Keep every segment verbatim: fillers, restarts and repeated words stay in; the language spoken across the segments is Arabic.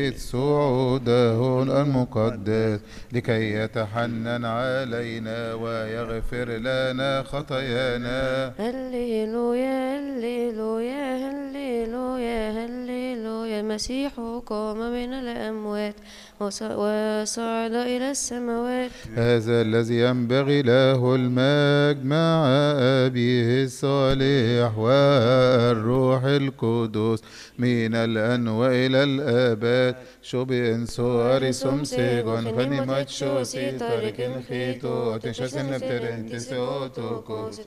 صعوده المقدس لكي يتحنن علينا ويغفر لنا خطايانا. هللويا هللويا هللويا هللويا. المسيح قام من الأموات وصعد إلى السماوات. هذا الذي ينبغي له المجد مع أبيه الصالح والروح القدس من الآن وإلى الآباد. شوبين سواري سمسيغون فنمت شوسي تاركين خيتو تنشسن نبترين تسيوتو كوست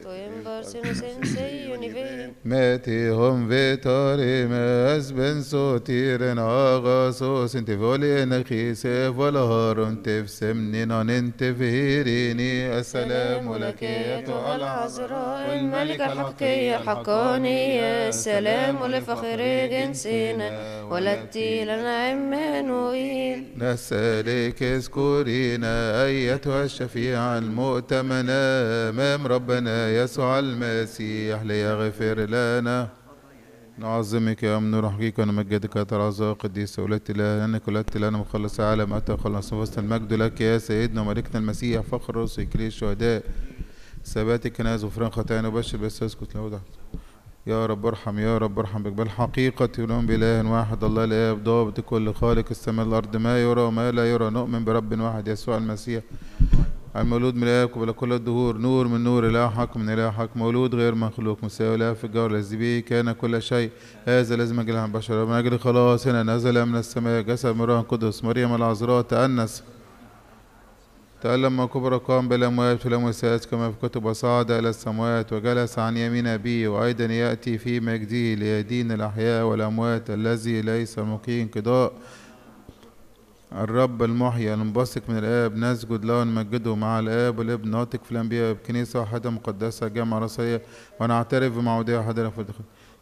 ماتي هم فيتاري ماس بن سوتيرن آغاسوس انت فولي نخيسي فالهارون تفسمني نانت فيريني. السلام لك يا العذراء الملكة الحقيقية الحقانية. السلام لفخر جنسنا ولدتي لنا عمانوئيل. نسألك اذكرينا أيتها الشفيعة المؤتمنة أمام ربنا يسوع المسيح ليغفر لنا. نعظمك يا أم نور حقيقة ونمجدك يا ترى قديس ولدت الله لأنك ولدت لنا مخلص العالم أتى خلص وسط. المجد لك يا سيدنا وملكنا المسيح فخر رسل كلي الشهداء ثبات الكنائس غفران خطايانا وبشر بس اسكت له. يا رب ارحم يا رب ارحم بك بالحقيقة ونؤمن بإله واحد الله الآب ضابط كل خالق السماء والأرض ما يرى وما لا يرى. نؤمن برب واحد يسوع المسيح المولود من الآب قبل كل الدهور نور من نور إله حق من إله حق مولود غير مخلوق مساوي له في الجوهر الذي به كان كل شيء. هذا لازم أجل عن بشر من أجل خلاص هنا نزل من السماء جسد من روح القدس مريم العذراء تأنس تألم كبر قام بالأموات في الأموات كما في كتب وصعد إلى السماوات وجلس عن يمين أبيه وأيضا يأتي في مجده ليدين الأحياء والأموات الذي ليس مقيم انقضاء. الرب المحيي المنبثق من الآب نسجد له ونمجده مع الآب والابن ناطق في الأنبياء بكنيسة واحدة مقدسة جامعة رسولية ونعترف بمعمودية واحدة في الدخول